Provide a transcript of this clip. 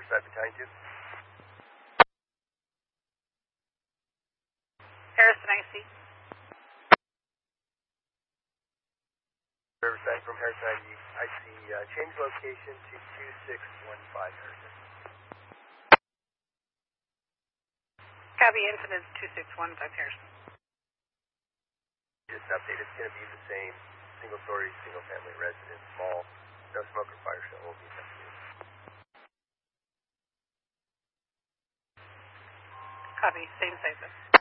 Riverside Battalion 2. Harrison, I see. Riverside from Harrison, I see change location to 2615 Harrison. Copy, incident 2615 Harrison. Just an update, it's going to be the same. Single story, single family residence, small, no smoke or fire show will be investigated. Copy, same safest.